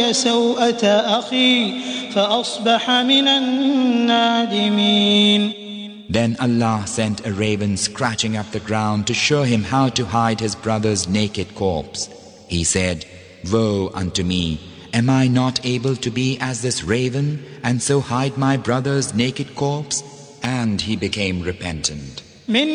سوءة أخي فأصبح من النادمين. Then Allah sent a raven scratching up the ground to show him how to hide his brother's naked corpse. He said, "Woe unto me! Am I not able to be as this raven and so hide my brother's naked corpse?" And he became repentant.